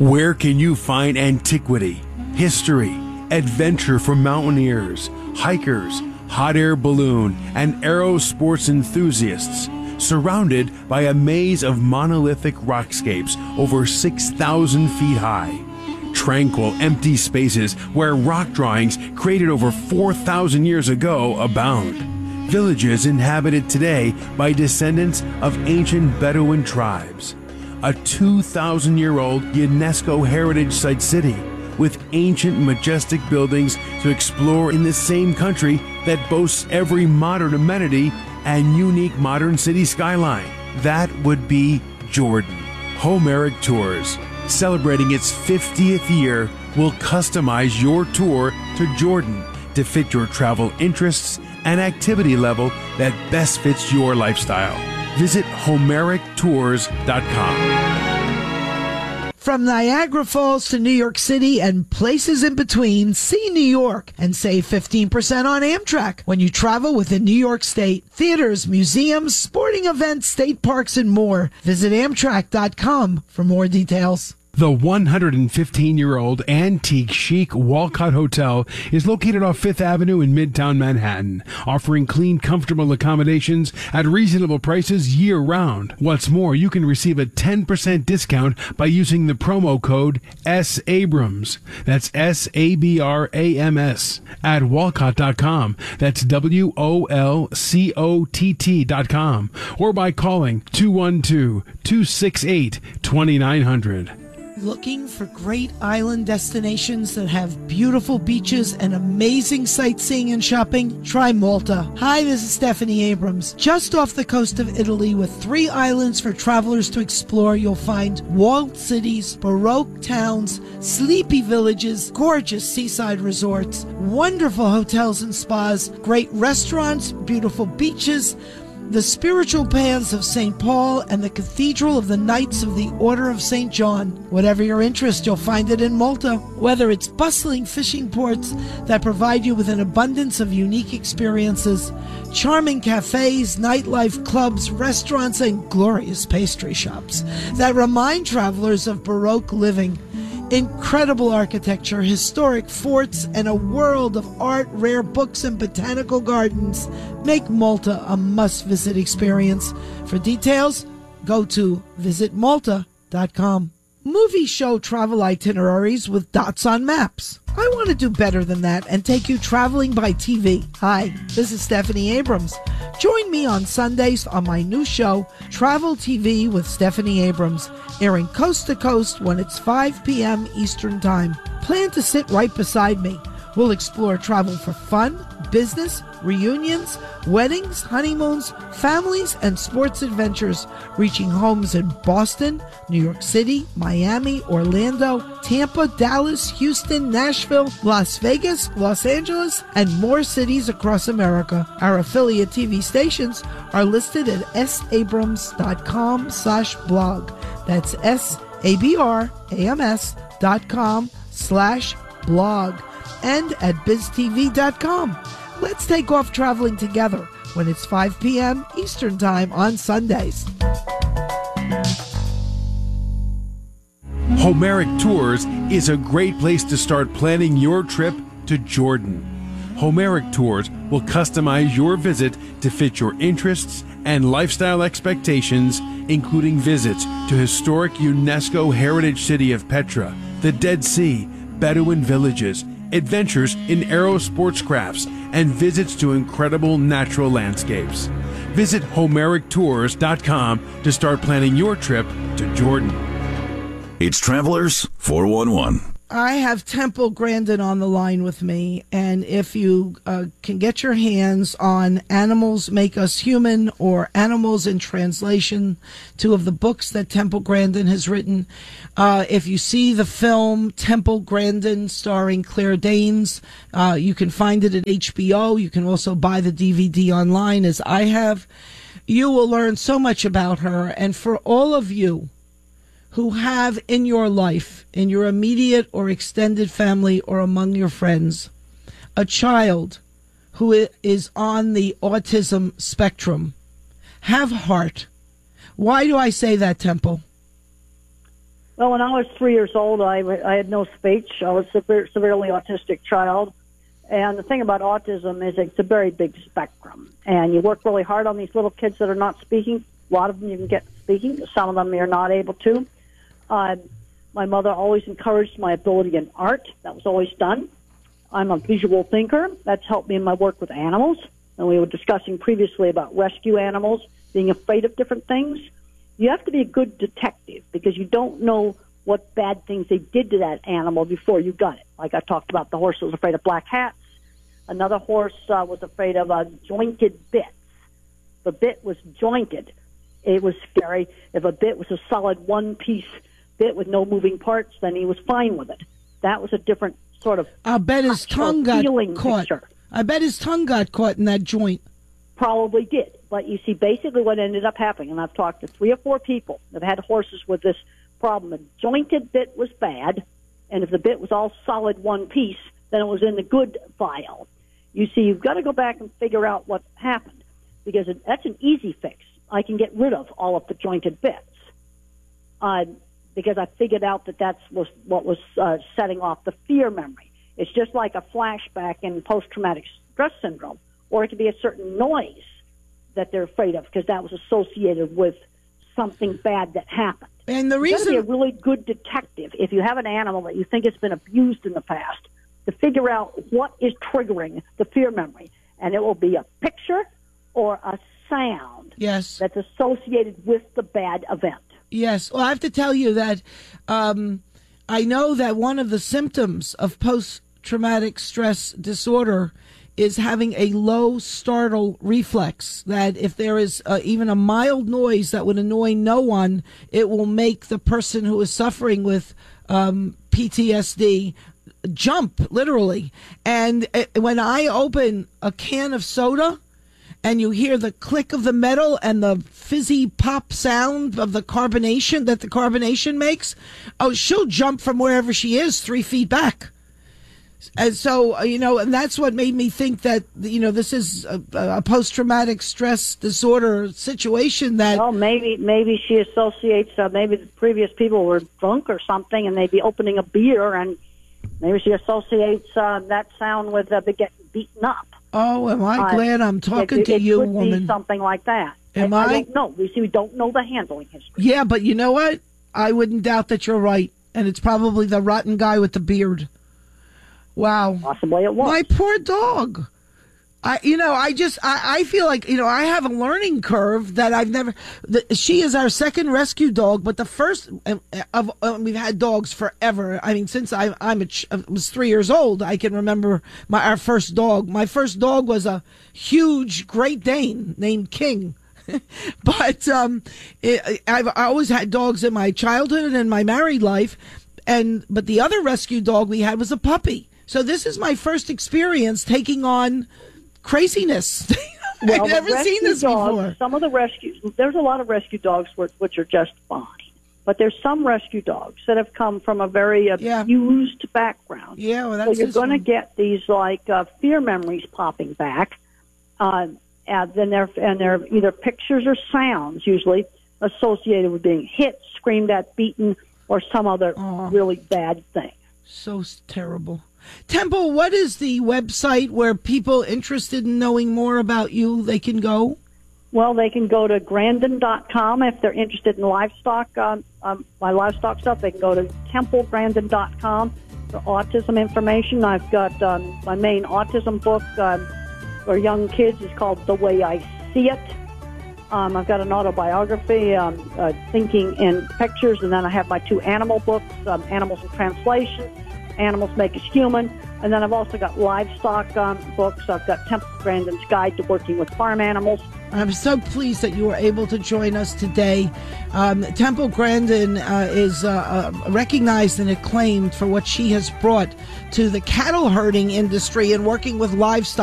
Where can you find antiquity, history, adventure for mountaineers, hikers, hot air balloon, and aero sports enthusiasts, surrounded by a maze of monolithic rockscapes over 6,000 feet high? Tranquil, empty spaces where rock drawings created over 4,000 years ago abound. Villages inhabited today by descendants of ancient Bedouin tribes. A 2,000-year-old UNESCO Heritage Site city with ancient, majestic buildings to explore in the same country that boasts every modern amenity and unique modern city skyline. That would be Jordan. Homeric Tours, celebrating its 50th year, will customize your tour to Jordan to fit your travel interests and activity level that best fits your lifestyle. Visit HomericTours.com. From Niagara Falls to New York City and places in between, see New York and save 15% on Amtrak when you travel within New York State. Theaters, museums, sporting events, state parks, and more. Visit Amtrak.com for more details. The 115-year-old antique chic Walcott Hotel is located off Fifth Avenue in Midtown Manhattan, offering clean, comfortable accommodations at reasonable prices year-round. What's more, you can receive a 10% discount by using the promo code SABRAMS. That's SABRAMS at Walcott.com. That's WOLCOTT.com. Or by calling 212-268-2900. Looking for great island destinations that have beautiful beaches and amazing sightseeing and shopping? Try Malta. Hi, this is Stephanie Abrams. Just off the coast of Italy with 3 islands for travelers to explore, you'll find walled cities, Baroque towns, sleepy villages, gorgeous seaside resorts, wonderful hotels and spas, great restaurants, beautiful beaches, the spiritual paths of St. Paul, and the Cathedral of the Knights of the Order of St. John. Whatever your interest, you'll find it in Malta. Whether it's bustling fishing ports that provide you with an abundance of unique experiences, charming cafes, nightlife, clubs, restaurants, and glorious pastry shops that remind travelers of Baroque living, incredible architecture, historic forts, and a world of art, rare books, and botanical gardens make Malta a must-visit experience. For details, go to visitmalta.com. Movies show travel itineraries with dots on maps. I want to do better than that and take you traveling by TV. Hi, this is Stephanie Abrams. Join me on Sundays on my new show, Travel TV with Stephanie Abrams, airing coast to coast when it's 5 p.m. Eastern Time. Plan to sit right beside me. We'll explore travel for fun, business, reunions, weddings, honeymoons, families, and sports adventures, reaching homes in Boston, New York City, Miami, Orlando, Tampa, Dallas, Houston, Nashville, Las Vegas, Los Angeles, and more cities across America. Our affiliate TV stations are listed at sabrams.com/blog. That's sabrams.com/blog. And at biztv.com. Let's take off traveling together when it's 5 p.m. Eastern Time on Sundays. Homeric Tours is a great place to start planning your trip to Jordan. Homeric Tours will customize your visit to fit your interests and lifestyle expectations, including visits to historic UNESCO Heritage City of Petra, the Dead Sea, Bedouin villages, adventures in aero sports crafts, and visits to incredible natural landscapes. Visit HomericTours.com to start planning your trip to Jordan. It's Travelers 411. I have Temple Grandin on the line with me, and if you can get your hands on Animals Make Us Human or Animals in Translation, 2 of the books that Temple Grandin has written. If you see the film Temple Grandin starring Claire Danes, you can find it at HBO. You can also buy the DVD online, as I have. You will learn so much about her, and for all of you who have in your life, in your immediate or extended family or among your friends, a child who is on the autism spectrum, have heart. Why do I say that, Temple? Well, when I was 3 years old, I had no speech. I was a severely autistic child. And the thing about autism is it's a very big spectrum. And you work really hard on these little kids that are not speaking. A lot of them you can get speaking. Some of them you're not able to. My mother always encouraged my ability in art. That was always done. I'm a visual thinker. That's helped me in my work with animals. And we were discussing previously about rescue animals, being afraid of different things. You have to be a good detective because you don't know what bad things they did to that animal before you got it. Like I talked about, the horse was afraid of black cats. Another horse was afraid of jointed bits. The bit was jointed. It was scary. If a bit was a solid one-piece bit with no moving parts, then he was fine with it. That was a different sort of I'll bet his tongue got caught. Picture. I bet his tongue got caught in that joint. Probably did. But you see, basically what ended up happening, and I've talked to 3 or 4 people that had horses with this problem. A jointed bit was bad, and if the bit was all solid one piece, then it was in the good file. You see, you've got to go back and figure out what happened, because that's an easy fix. I can get rid of all of the jointed bits, because I figured out that that's what was setting off the fear memory. It's just like a flashback in post-traumatic stress syndrome, or it could be a certain noise that they're afraid of because that was associated with something bad that happened. And the reason you got to be a really good detective if you have an animal that you think has been abused in the past to figure out what is triggering the fear memory, and it will be a picture or a sound yes that's associated with the bad event. Yes. Well, I have to tell you that I know that one of the symptoms of post-traumatic stress disorder is having a low startle reflex, that if there is even a mild noise that would annoy no one, it will make the person who is suffering with PTSD jump, literally. And when I open a can of soda and you hear the click of the metal and the fizzy pop sound of the carbonation that the carbonation makes, oh, she'll jump from wherever she is 3 feet back. And so, and that's what made me think that, this is a post-traumatic stress disorder situation that... Well, maybe she associates, maybe the previous people were drunk or something, and they'd be opening a beer, and maybe she associates that sound with getting beaten up. Oh, am I glad I'm talking to you, woman. It could be something like that. I don't know. We don't know the handling history. Yeah, but you know what? I wouldn't doubt that you're right, and it's probably the rotten guy with the beard. Wow. Possibly it was. My poor dog. I feel like, I have a learning curve that I've never, she is our second rescue dog, but the first we've had dogs forever. I mean, since I was 3 years old, I can remember our first dog. My first dog was a huge Great Dane named King. But I've always had dogs in my childhood and in my married life. But the other rescue dog we had was a puppy. So this is my first experience taking on craziness. Well, I've never seen this before. Some of the rescues, there's a lot of rescue dogs which are just fine. But there's some rescue dogs that have come from a very abused background. Yeah, well, that's so you're going to get these fear memories popping back. And they're either pictures or sounds usually associated with being hit, screamed at, beaten, or some other really bad thing. So terrible. Temple, what is the website where people interested in knowing more about you, they can go? Well, they can go to Grandin.com if they're interested in livestock, my livestock stuff. They can go to TempleGrandin.com for autism information. I've got my main autism book for young kids is called The Way I See It. I've got an autobiography, Thinking in Pictures, and then I have my 2 animal books, Animals in Translation, Animals Make Us Human, and then I've also got livestock books. I've got Temple Grandin's Guide to Working with Farm Animals. I'm so pleased that you were able to join us today. Temple Grandin is recognized and acclaimed for what she has brought to the cattle herding industry and working with livestock.